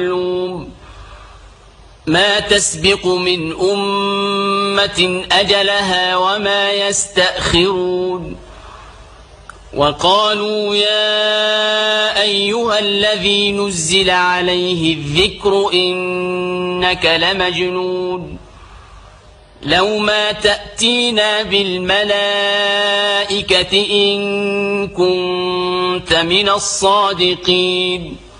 ما تسبق من أمة أجلها وما يستأخرون وقالوا يا أيها الذي نزل عليه الذكر إنك لمجنون لو ما تأتينا بالملائكة إن كنت من الصادقين